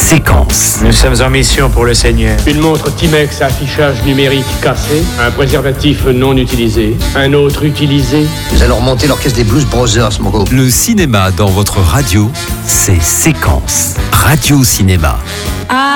Séquence. Nous sommes en mission pour le Seigneur. Une montre Timex à affichage numérique cassé, un préservatif non utilisé, un autre utilisé. Nous allons remonter l'orchestre des Blues Brothers, mon gars. Le cinéma dans votre radio, c'est Séquence. Radio Cinéma.